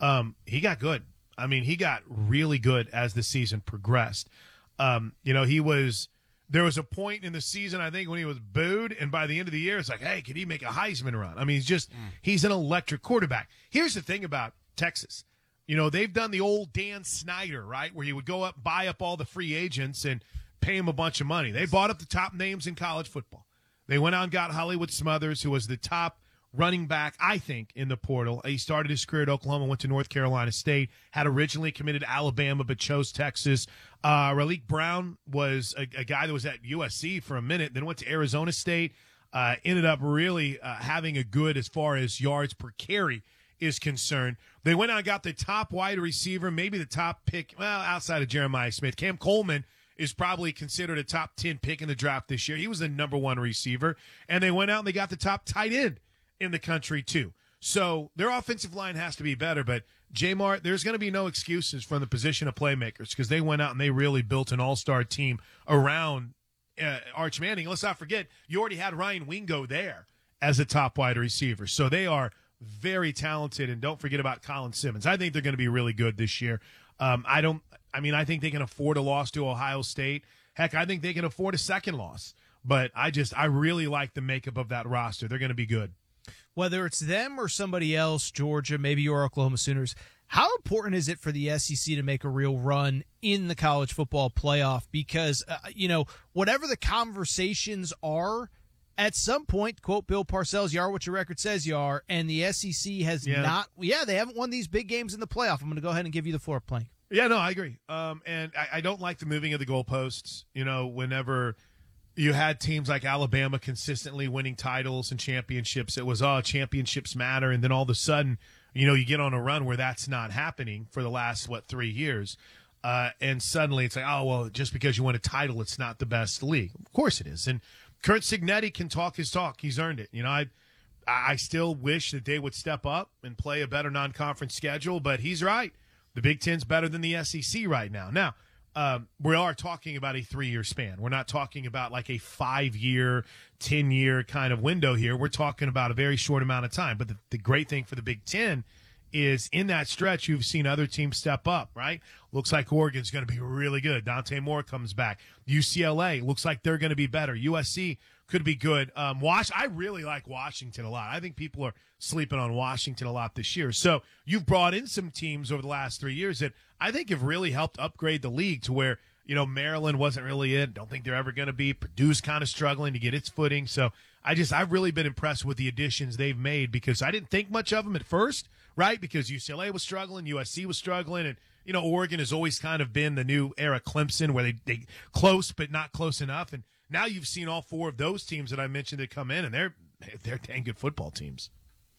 He got good. I mean, he got really good as the season progressed. There was a point in the season, I think, when he was booed, and by the end of the year, it's like, hey, can he make a Heisman run? I mean, he's an electric quarterback. Here's the thing about Texas. They've done the old Dan Snyder, right, where you would go up, buy up all the free agents and pay them a bunch of money. They bought up the top names in college football. They went out and got Hollywood Smothers, who was the top running back, I think, in the portal. He started his career at Oklahoma, went to North Carolina State, had originally committed to Alabama, but chose Texas. Raleek Brown was a guy that was at USC for a minute, then went to Arizona State, ended up really having a good as far as yards per carry is concerned. They went out and got the top wide receiver, maybe the top pick, outside of Jeremiah Smith. Cam Coleman is probably considered a top 10 pick in the draft this year. He was the number one receiver. And they went out and they got the top tight end in the country too. So their offensive line has to be better, but J-Mart, there's going to be no excuses from the position of playmakers because they went out and they really built an all-star team around Arch Manning. Let's not forget, you already had Ryan Wingo there as a top wide receiver. So they are very talented, and don't forget about Colin Simmons. I think they're going to be really good this year. I think they can afford a loss to Ohio State. Heck, I think they can afford a second loss. But I really like the makeup of that roster. They're going to be good. Whether it's them or somebody else, Georgia, maybe your Oklahoma Sooners, how important is it for the SEC to make a real run in the college football playoff? Because, whatever the conversations are, at some point, quote Bill Parcells, you are what your record says you are, and the SEC has they haven't won these big games in the playoff. I'm going to go ahead and give you the floor, Plank. Yeah, no, I agree. And I don't like the moving of the goalposts, whenever – you had teams like Alabama consistently winning titles and championships. It was, championships matter. And then all of a sudden, you get on a run where that's not happening for the last, 3 years. And suddenly it's like, just because you won a title, it's not the best league. Of course it is. And Kurt Cignetti can talk his talk. He's earned it. I still wish that they would step up and play a better non-conference schedule, but he's right. The Big Ten's better than the SEC right now. Now, we are talking about a 3-year span. We're not talking about like a 5-year, 10-year kind of window here. We're talking about a very short amount of time. But the great thing for the Big Ten is in that stretch, you've seen other teams step up, right? Looks like Oregon's going to be really good. Dante Moore comes back. UCLA looks like they're going to be better. USC could be good. I really like Washington a lot. I think people are sleeping on Washington a lot this year. So you've brought in some teams over the last 3 years that I think have really helped upgrade the league to where, Maryland wasn't really in. Don't think they're ever going to be. Purdue's kind of struggling to get its footing. So I've really been impressed with the additions they've made because I didn't think much of them at first, right? Because UCLA was struggling, USC was struggling, and Oregon has always kind of been the new era Clemson where they close but not close enough. And now you've seen all 4 of those teams that I mentioned that come in, and they're dang good football teams.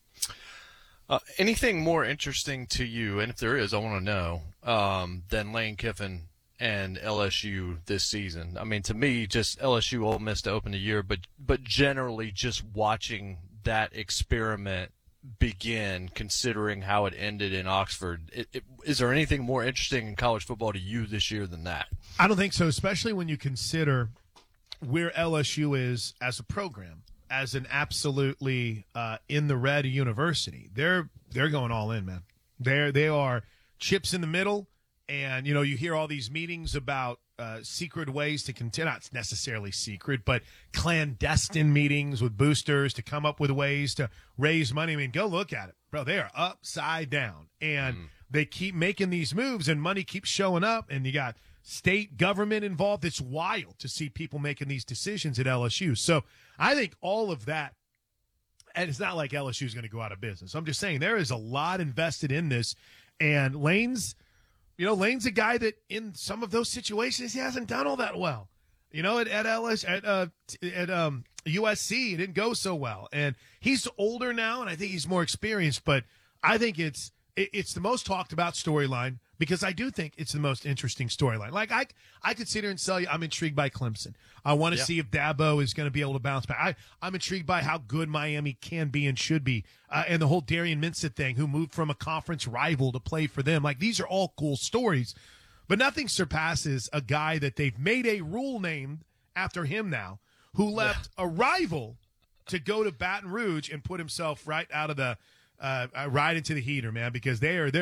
Anything more interesting to you, and if there is, I want to know, than Lane Kiffin and LSU this season? I mean, to me, just LSU Ole Miss to open the year, but generally just watching that experiment begin, considering how it ended in Oxford. Is there anything more interesting in college football to you this year than that? I don't think so, especially when you consider where LSU is as a program, as an absolutely in the red university. They're going all in, man. They are chips in the middle, and you hear all these meetings about secret ways to continue, not necessarily secret, but clandestine meetings with boosters to come up with ways to raise money. I mean, go look at it, bro. They are upside down, and they keep making these moves, and money keeps showing up, and you got state government involved. It's wild to see people making these decisions at LSU. So I think all of that, and it's not like LSU is going to go out of business. I'm just saying there is a lot invested in this, and Lane's a guy that in some of those situations he hasn't done all that well. At USC, it didn't go so well, and he's older now, and I think he's more experienced. But I think it's the most talked about storyline because I do think it's the most interesting storyline. Like I could sit here and tell you I'm intrigued by Clemson. I want to see if Dabo is going to be able to bounce back. I'm intrigued by how good Miami can be and should be, and the whole Darian Minshew thing, who moved from a conference rival to play for them. Like, these are all cool stories, but nothing surpasses a guy that they've made a rule named after him now, who left a rival to go to Baton Rouge and put himself right out of the right into the heater, man, because they're